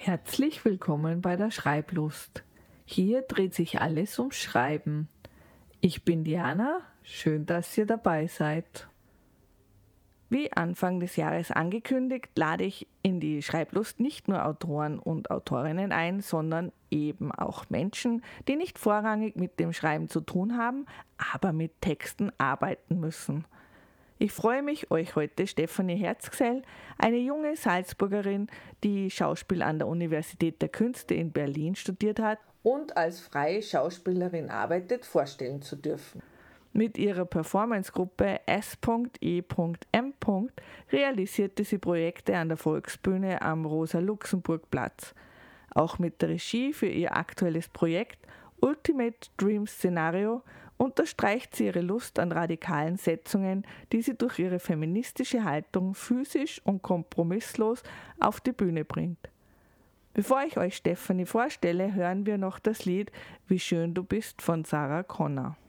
Herzlich willkommen bei der Schreiblust. Hier dreht sich alles ums Schreiben. Ich bin Diana, schön, dass ihr dabei seid. Wie Anfang des Jahres angekündigt, lade ich in die Schreiblust nicht nur Autoren und Autorinnen ein, sondern eben auch Menschen, die nicht vorrangig mit dem Schreiben zu tun haben, aber mit Texten arbeiten müssen. Ich freue mich, euch heute Stefanie Herzgsell, eine junge Salzburgerin, die Schauspiel an der Universität der Künste in Berlin studiert hat und als freie Schauspielerin arbeitet, vorstellen zu dürfen. Mit ihrer Performancegruppe S.E.M. realisierte sie Projekte an der Volksbühne am Rosa-Luxemburg-Platz. Auch mit der Regie für ihr aktuelles Projekt Ultimate Dream Szenario unterstreicht sie ihre Lust an radikalen Setzungen, die sie durch ihre feministische Haltung physisch und kompromisslos auf die Bühne bringt. Bevor ich euch Stefanie vorstelle, hören wir noch das Lied Wie schön du bist von Sarah Connor.